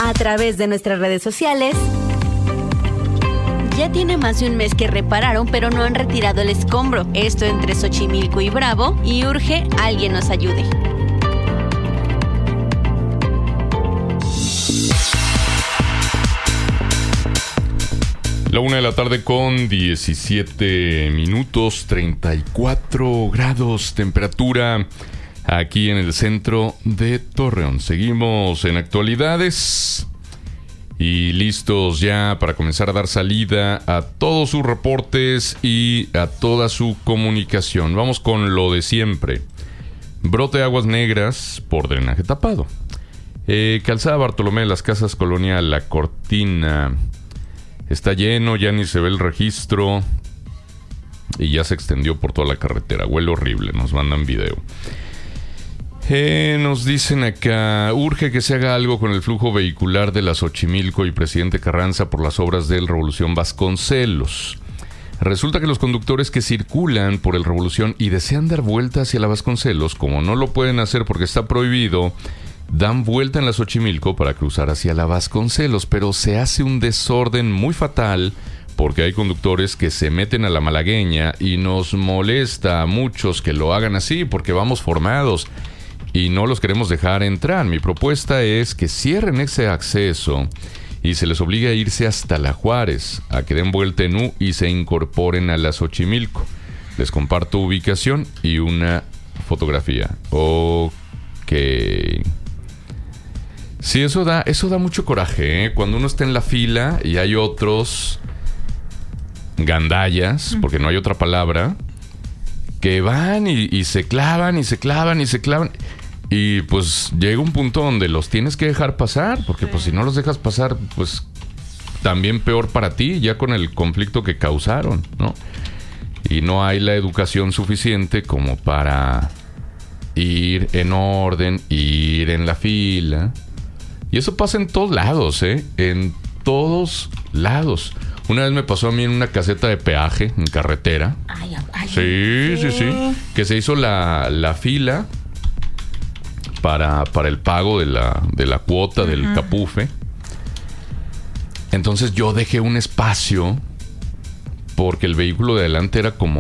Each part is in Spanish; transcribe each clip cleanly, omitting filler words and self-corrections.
a través de nuestras redes sociales. Ya tiene más de un mes que repararon, pero no han retirado el escombro. Esto entre Xochimilco y Bravo, y urge alguien nos ayude. La 1:00 p.m. con 17 minutos, 34 grados temperatura aquí en el centro de Torreón. Seguimos en actualidades y listos ya para comenzar a dar salida a todos sus reportes y a toda su comunicación. Vamos con lo de siempre. Brote de aguas negras por drenaje tapado. Calzada Bartolomé de las Casas, Colonia La Cortina. Está lleno, ya ni se ve el registro y ya se extendió por toda la carretera. Huele horrible, nos mandan video. Nos dicen acá, urge que se haga algo con el flujo vehicular de la Xochimilco y Presidente Carranza por las obras del Revolución Vasconcelos. Resulta que los conductores que circulan por el Revolución y desean dar vuelta hacia la Vasconcelos, como no lo pueden hacer porque está prohibido, dan vuelta en la Xochimilco para cruzar hacia la Vasconcelos, pero se hace un desorden muy fatal porque hay conductores que se meten a la malagueña y nos molesta a muchos que lo hagan así porque vamos formados y no los queremos dejar entrar. Mi propuesta es que cierren ese acceso y se les obligue a irse hasta La Juárez, a que den vuelta en U y se incorporen a la Xochimilco. Les comparto ubicación y una fotografía. Ok. Sí, eso da mucho coraje, ¿eh? Cuando uno está en la fila y hay otros gandallas, porque no hay otra palabra, que van y se clavan y se clavan y se clavan. Y pues llega un punto donde los tienes que dejar pasar, porque pues si no los dejas pasar, pues también peor para ti, ya con el conflicto que causaron, ¿no? Y no hay la educación suficiente como para ir en orden, ir en la fila. Y eso pasa en todos lados, ¿eh? En todos lados. Una vez me pasó a mí en una caseta de peaje, en carretera. Sí. Que se hizo la fila para el pago de la cuota del capufe. Entonces yo dejé un espacio porque el vehículo de adelante era como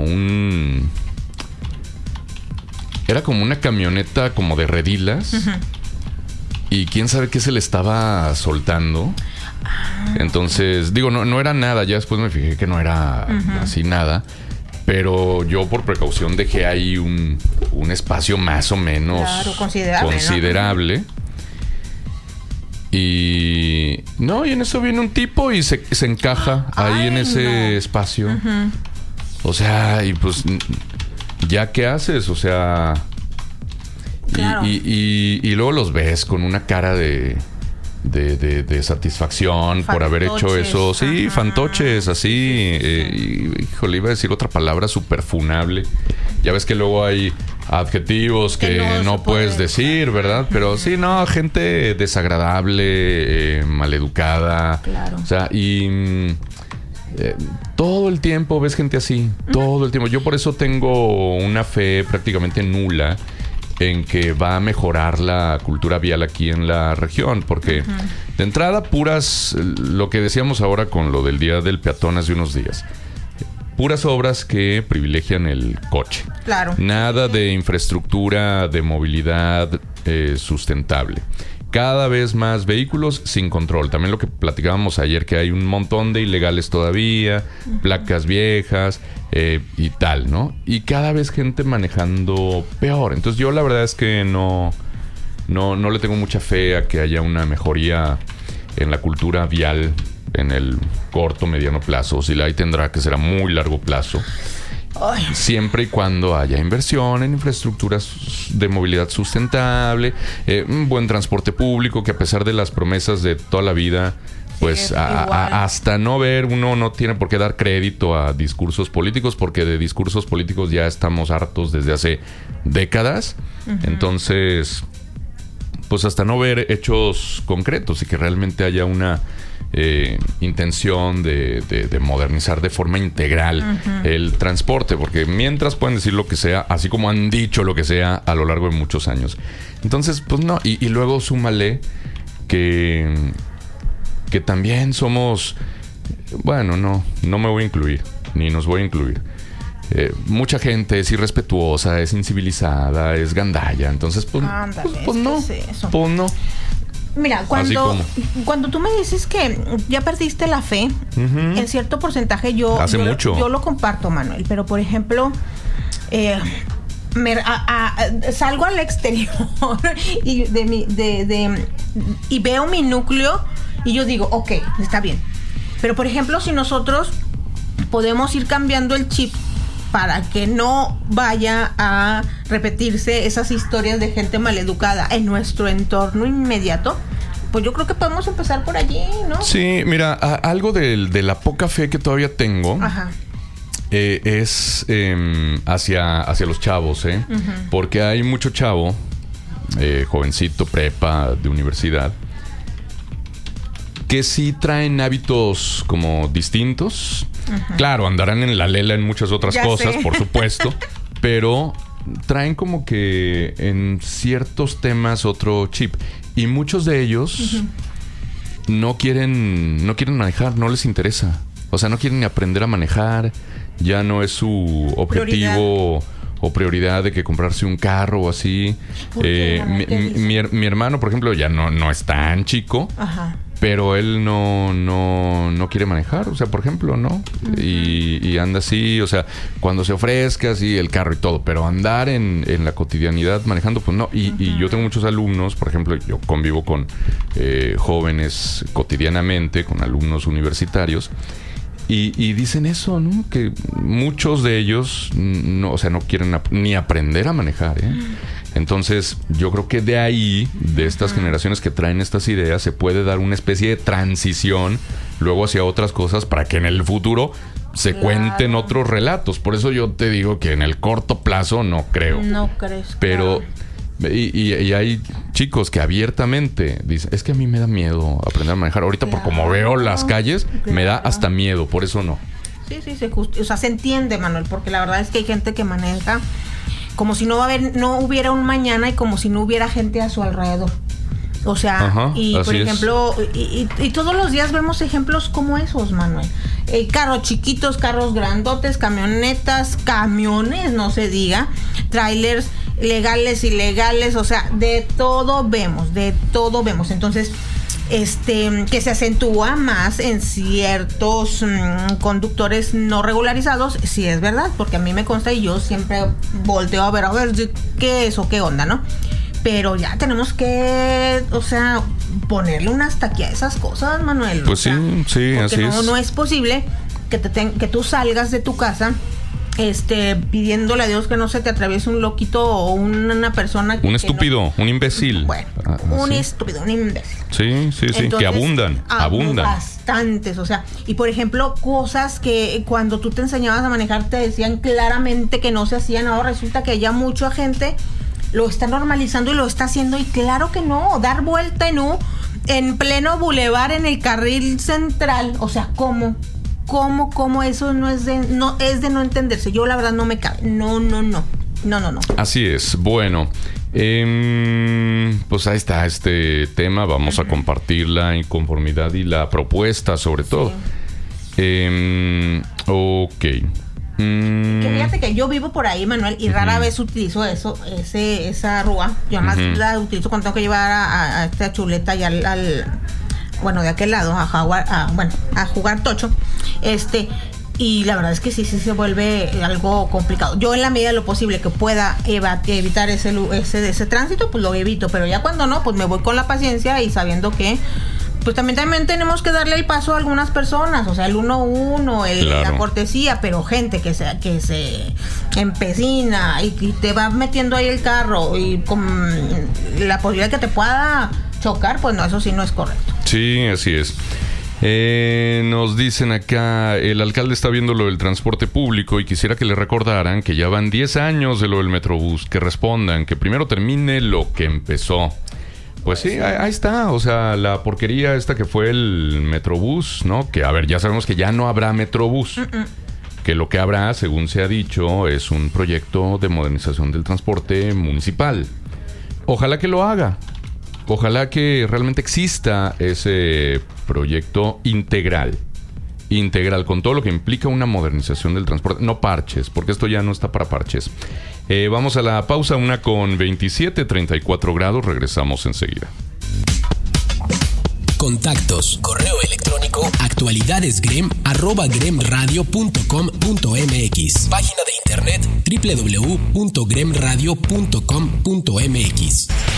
una camioneta como de redilas. Y quién sabe qué se le estaba soltando. Entonces, digo, no era nada. Ya después me fijé que no era así nada. Pero yo por precaución dejé ahí un espacio más o menos considerable. ¿No? Y en eso viene un tipo y se encaja ahí en ese espacio. O sea, y pues, ¿ya qué haces? O sea... Claro. Y luego los ves con una cara de satisfacción fantoches, por haber hecho eso. Sí, fantoches, así. Híjole, iba a decir otra palabra súper funable. Ya ves que luego hay adjetivos que no puedes decir, ¿verdad? Pero sí, no, gente desagradable, maleducada. Claro. O sea, y... todo el tiempo ves gente así. Todo el tiempo. Yo por eso tengo una fe prácticamente nula en que va a mejorar la cultura vial aquí en la región, porque de entrada puras, lo que decíamos ahora con lo del Día del Peatón hace unos días, puras obras que privilegian el coche. Claro. Nada de infraestructura de movilidad sustentable. Cada vez más vehículos sin control. También lo que platicábamos ayer, que hay un montón de ilegales todavía, placas viejas y tal, ¿no? Y cada vez gente manejando peor. Entonces yo la verdad es que no le tengo mucha fe a que haya una mejoría en la cultura vial en el corto, mediano plazo. Si la hay, tendrá que ser a muy largo plazo. Siempre y cuando haya inversión en infraestructuras de movilidad sustentable, un buen transporte público, que a pesar de las promesas de toda la vida, pues hasta no ver, uno no tiene por qué dar crédito a discursos políticos, porque de discursos políticos ya estamos hartos desde hace décadas. Entonces, pues hasta no ver hechos concretos y que realmente haya una intención de modernizar de forma integral el transporte, porque mientras pueden decir lo que sea, así como han dicho lo que sea a lo largo de muchos años. Entonces, pues no, y luego súmale que que también somos, bueno, no me voy a incluir, ni nos voy a incluir. Mucha gente es irrespetuosa, es incivilizada, es gandalla. Entonces, pues, ándale, pues no. ¿qué es eso? Pues no. Mira, cuando tú me dices que ya perdiste la fe, en cierto porcentaje yo lo comparto, Manuel. Pero, por ejemplo, salgo al exterior y y veo mi núcleo y yo digo, ok, está bien. Pero, por ejemplo, si nosotros podemos ir cambiando el chip para que no vaya a repetirse esas historias de gente maleducada en nuestro entorno inmediato, pues yo creo que podemos empezar por allí, ¿no? Sí, mira, algo de la poca fe que todavía tengo es hacia los chavos, porque hay mucho chavo, jovencito, prepa, de universidad, que sí traen hábitos como distintos. Claro, andarán en la lela en muchas otras cosas, por supuesto, pero traen como que en ciertos temas otro chip. Y muchos de ellos no quieren manejar, no les interesa. O sea, no quieren ni aprender a manejar, ya no es su objetivo o prioridad de que comprarse un carro o así. Mi hermano, por ejemplo, ya no es tan chico. Pero él no quiere manejar, o sea, por ejemplo, ¿no? Y anda así, o sea, cuando se ofrezca, así, el carro y todo, pero andar en la cotidianidad manejando, pues no. Y yo tengo muchos alumnos, por ejemplo, yo convivo con jóvenes cotidianamente, con alumnos universitarios, y dicen eso, ¿no? Que muchos de ellos, no quieren ni aprender a manejar, Entonces, yo creo que de ahí, de estas generaciones que traen estas ideas, se puede dar una especie de transición luego hacia otras cosas para que en el futuro se cuenten otros relatos. Por eso yo te digo que en el corto plazo no creo. No crees. Pero, y hay chicos que abiertamente dicen, es que a mí me da miedo aprender a manejar. Ahorita, por como veo las calles, me da hasta miedo, por eso no. Sí, se entiende, Manuel, porque la verdad es que hay gente que maneja como si no hubiera un mañana y como si no hubiera gente a su alrededor. O sea, por ejemplo, y todos los días vemos ejemplos como esos, Manuel. Carros chiquitos, carros grandotes, camionetas, camiones, no se diga, trailers legales, ilegales, o sea, de todo vemos. Entonces, que se acentúa más en ciertos conductores no regularizados, sí es verdad, porque a mí me consta y yo siempre volteo a ver qué es o qué onda, ¿no? Pero ya tenemos que, o sea, ponerle un hasta aquí a esas cosas, Manuel. Pues sí, así es. No es posible que tú salgas de tu casa pidiéndole a Dios que no se te atraviese un loquito o una persona un estúpido, un imbécil. Bueno, un estúpido, un imbécil. Sí. Entonces, que abundan. Bastantes, o sea, y por ejemplo, cosas que cuando tú te enseñabas a manejar te decían claramente que no se hacían, ahora resulta que ya mucha gente lo está normalizando y lo está haciendo, y claro que no, dar vuelta en pleno bulevar en el carril central, o sea, ¿cómo eso no es de no entenderse? Yo la verdad no me cabe. No. Así es. Bueno, pues ahí está este tema. Vamos a compartir la inconformidad y la propuesta, sobre todo. Ok. Que fíjate que yo vivo por ahí, Manuel, y rara vez utilizo esa rúa. Yo más la utilizo cuando tengo que llevar a esta chuleta y bueno, de aquel lado, a jugar tocho. Y la verdad es que sí se vuelve algo complicado. Yo, en la medida de lo posible que pueda evitar ese tránsito, pues lo evito. Pero ya cuando no, pues me voy con la paciencia y sabiendo que pues también tenemos que darle el paso a algunas personas, o sea, el 1-1, la cortesía, pero gente que se empecina y te va metiendo ahí el carro y con la posibilidad que te pueda chocar, pues no, eso sí no es correcto. Sí, así es. Nos dicen acá, el alcalde está viendo lo del transporte público y quisiera que le recordaran que ya van 10 años de lo del Metrobús, que respondan, que primero termine lo que empezó. Pues sí, ahí está, o sea, la porquería esta que fue el Metrobús, ¿no? Que, a ver, ya sabemos que ya no habrá Metrobús. Que lo que habrá, según se ha dicho, es un proyecto de modernización del transporte municipal. Ojalá que lo haga. Ojalá que realmente exista ese proyecto integral, con todo lo que implica una modernización del transporte, no parches, porque esto ya no está para parches. Vamos a la pausa, 1:27, 34 grados, regresamos enseguida. Contactos, correo electrónico, actualidadesgrem@gremradio.com.mx. Página de internet www.gremradio.com.mx.